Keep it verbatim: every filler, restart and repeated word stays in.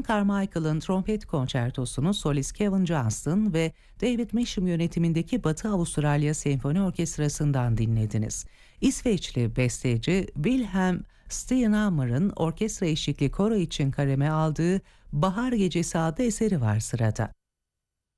Carmichael'ın trompet konçertosunu solist Kevin Johnston ve David Measham yönetimindeki Batı Avustralya Senfoni Orkestrası'ndan dinlediniz. İsveçli besteci Wilhelm Stenhammar'ın orkestra eşlikli koro için kaleme aldığı Bahar Gecesi adlı eseri var sırada.